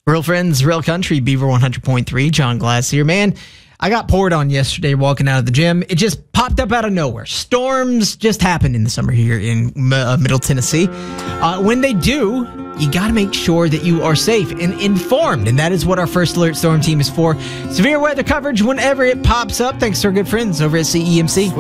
Real friends, real country, Beaver 100.3, John Glass here. Man, I got poured on yesterday walking out of the gym. It just popped up out of nowhere. Storms just happen in the summer here in Middle Tennessee. When they do, you got to make sure that you are safe and informed. And that is what our First Alert Storm Team is for. Severe weather coverage whenever it pops up. Thanks to our good friends over at CEMC.